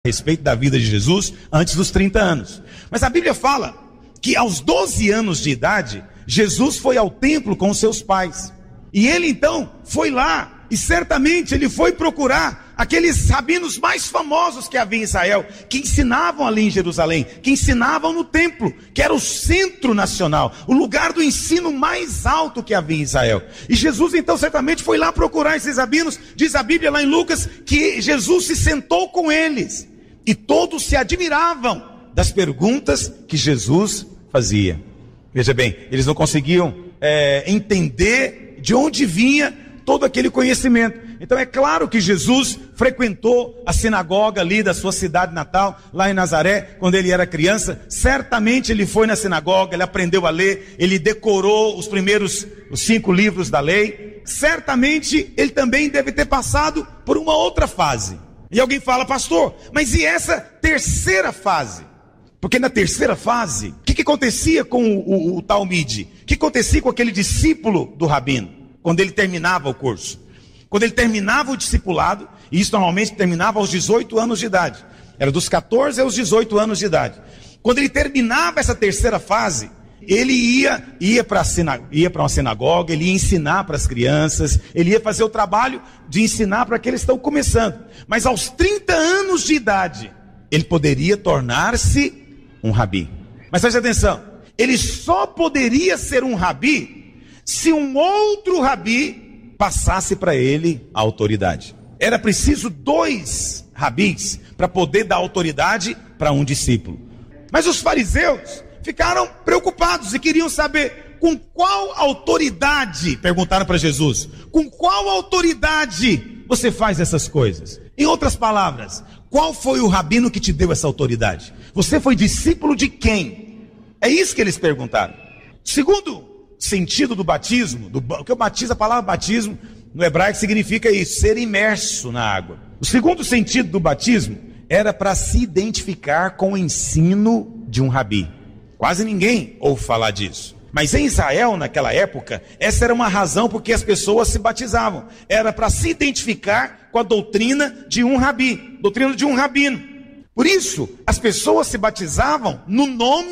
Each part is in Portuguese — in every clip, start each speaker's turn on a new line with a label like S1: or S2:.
S1: a respeito da vida de Jesus antes dos 30 anos. Mas a Bíblia fala que aos 12 anos de idade, Jesus foi ao templo com os seus pais. E ele então foi lá, e certamente ele foi procurar aqueles rabinos mais famosos que havia em Israel, que ensinavam ali em Jerusalém, que ensinavam no templo, que era o centro nacional, o lugar do ensino mais alto que havia em Israel. E Jesus então certamente foi lá procurar esses rabinos. Diz a Bíblia lá em Lucas que Jesus se sentou com eles, e todos se admiravam das perguntas que Jesus fazia. Veja bem, eles não conseguiam entender de onde vinha todo aquele conhecimento. Então é claro que Jesus frequentou a sinagoga ali da sua cidade natal, lá em Nazaré, quando ele era criança. Certamente ele foi na sinagoga, ele aprendeu a ler, ele decorou os 5 livros da lei. Certamente ele também deve ter passado por uma outra fase. E alguém fala: pastor, mas e essa terceira fase? Porque na terceira fase, o que acontecia com o Talmide? O que acontecia com aquele discípulo do rabino, quando ele terminava o curso? Quando ele terminava o discipulado, e isso normalmente terminava aos 18 anos de idade, era dos 14 aos 18 anos de idade. Quando ele terminava essa terceira fase, ele ia para uma sinagoga, ele ia ensinar para as crianças, ele ia fazer o trabalho de ensinar para aqueles que estão começando. Mas aos 30 anos de idade, ele poderia tornar-se um rabi. Mas preste atenção, ele só poderia ser um rabi se um outro rabi passasse para ele a autoridade. Era preciso 2 rabis para poder dar autoridade para um discípulo. Mas os fariseus ficaram preocupados e queriam saber com qual autoridade, perguntaram para Jesus, com qual autoridade você faz essas coisas? Em outras palavras, qual foi o rabino que te deu essa autoridade? Você foi discípulo de quem? É isso que eles perguntaram. Segundo sentido do batismo, porque a palavra batismo no hebraico significa isso, ser imerso na água. O segundo sentido do batismo era para se identificar com o ensino de um rabi. Quase ninguém ouve falar disso. Mas em Israel, naquela época, essa era uma razão porque as pessoas se batizavam. Era para se identificar com a doutrina de um rabi, doutrina de um rabino. Por isso, as pessoas se batizavam no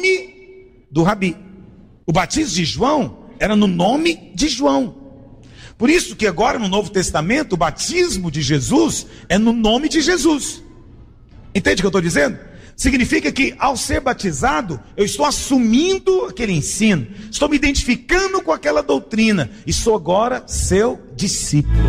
S1: nome do rabi. O batismo de João era no nome de João. Por isso que agora no Novo Testamento, o batismo de Jesus é no nome de Jesus. Entende o que eu estou dizendo? Significa que ao ser batizado, eu estou assumindo aquele ensino, estou me identificando com aquela doutrina, e sou agora seu discípulo.